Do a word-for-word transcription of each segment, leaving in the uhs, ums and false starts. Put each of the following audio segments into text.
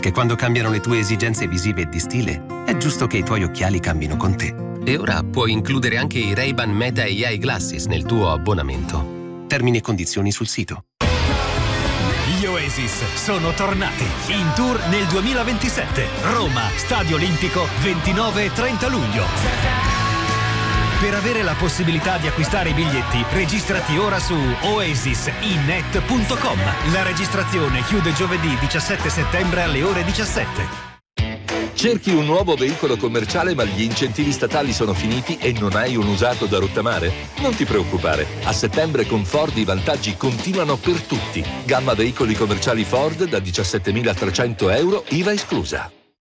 perché quando cambiano le tue esigenze visive e di stile, è giusto che i tuoi occhiali cambino con te. E ora puoi includere anche i Ray-Ban Meta A I Glasses nel tuo abbonamento. Termini e condizioni sul sito. Gli Oasis sono tornati in tour nel duemilaventisette. Roma, Stadio Olimpico, ventinove e trenta luglio. Per avere la possibilità di acquistare i biglietti, registrati ora su oasis in net punto com. La registrazione chiude giovedì diciassette settembre alle ore diciassette. Cerchi un nuovo veicolo commerciale ma gli incentivi statali sono finiti e non hai un usato da rottamare? Non ti preoccupare, a settembre con Ford i vantaggi continuano per tutti. Gamma veicoli commerciali Ford da diciassettemilatrecento euro, I V A esclusa.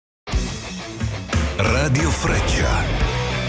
Radio Freccia.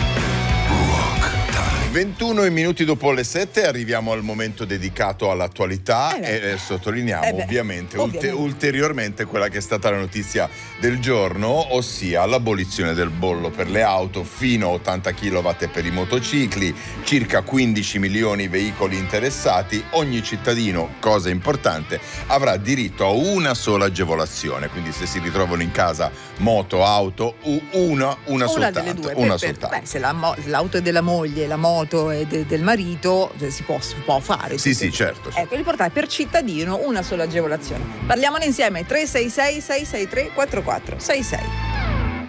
ventuno minuti dopo le sette arriviamo al momento dedicato all'attualità eh e eh, sottolineiamo eh ovviamente, ovviamente ulte- ulteriormente quella che è stata la notizia del giorno, ossia l'abolizione del bollo per le auto fino a ottanta chilowatt per i motocicli, circa quindici milioni veicoli interessati. Ogni cittadino, cosa importante, avrà diritto a una sola agevolazione, quindi se si ritrovano in casa moto, auto, una, una, una soltanto delle due. una per, soltanto. Beh, se la mo- l'auto è della moglie, la moto è de- del marito, si può, si può fare. Sì, sì, certo. Ecco, l'importante è per cittadino una sola agevolazione. Parliamone insieme. tre sei sei sei sei tre quattro quattro sei sei.